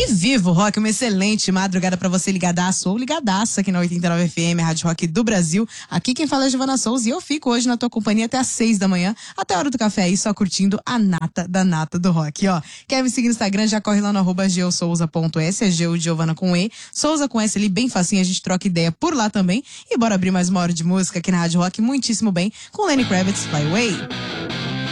Vivo Rock, uma excelente madrugada pra você ligadaço ou ligadaça aqui na 89 FM, Rádio Rock do Brasil. Aqui quem fala é Giovana Souza e eu fico hoje na tua companhia até às 6 da manhã, até a hora do café aí, só curtindo a nata da nata do rock, ó. Quer me seguir no Instagram, já corre lá no @geosouza.s, é Geo Giovana com E, Souza com S ali, bem facinho, a gente troca ideia por lá também. E bora abrir mais uma hora de música aqui na Rádio Rock, muitíssimo bem, com Lenny Kravitz, Fly Away.